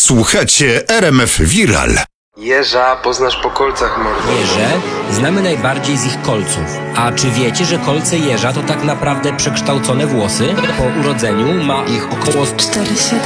Słuchacie RMF Viral. Jeża poznasz po kolcach, mordo. Jeże znamy najbardziej z ich kolców. A czy wiecie, że kolce jeża to tak naprawdę przekształcone włosy? Po urodzeniu ma ich około 4-7.